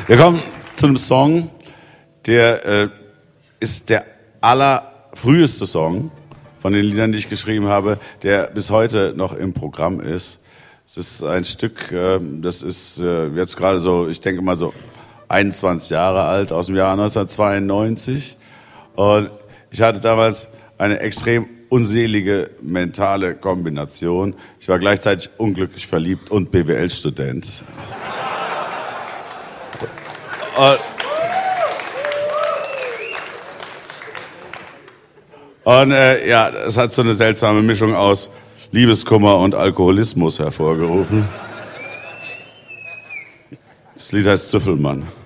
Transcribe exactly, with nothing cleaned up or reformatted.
Wir kommen zu einem Song, der äh, ist der allerfrüheste Song von den Liedern, die ich geschrieben habe, der bis heute noch im Programm ist. Es ist ein Stück, äh, das ist äh, jetzt gerade so, ich denke mal so einundzwanzig Jahre alt, aus dem Jahr neunzehnhundertzweiundneunzig. Und ich hatte damals eine extrem unselige mentale Kombination. Ich war gleichzeitig unglücklich verliebt und B W L-Student. Und, und äh, ja, es hat so eine seltsame Mischung aus Liebeskummer und Alkoholismus hervorgerufen. Das Lied heißt Züffelmann.